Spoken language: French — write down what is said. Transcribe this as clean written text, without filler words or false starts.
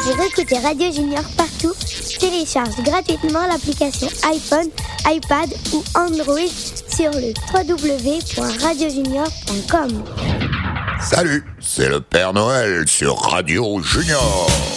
Pour écouter Radio Junior partout, télécharge gratuitement l'application iPhone, iPad ou Android sur le www.radiojunior.com. Salut, c'est le Père Noël sur Radio Junior.